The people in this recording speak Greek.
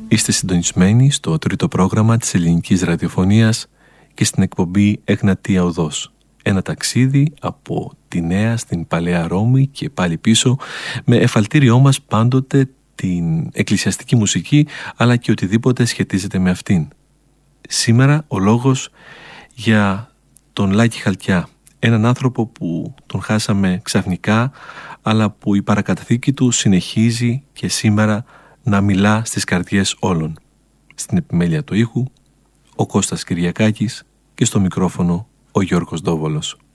Είστε συντονισμένοι στο τρίτο πρόγραμμα της ελληνικής ραδιοφωνίας και στην εκπομπή Εγνατία Οδός. Ένα ταξίδι από τη Νέα στην Παλαιά Ρώμη και πάλι πίσω, με εφαλτήριό μας πάντοτε την εκκλησιαστική μουσική, αλλά και οτιδήποτε σχετίζεται με αυτήν. Σήμερα ο λόγος για τον Λάκη Χαλκιά, έναν άνθρωπο που τον χάσαμε ξαφνικά, αλλά που η παρακαταθήκη του συνεχίζει και σήμερα να μιλά στις καρδιές όλων. Στην επιμέλεια του ήχου, ο Κώστας Κυριακάκης και στο μικρόφωνο ο Γιώργος Ντόβολος.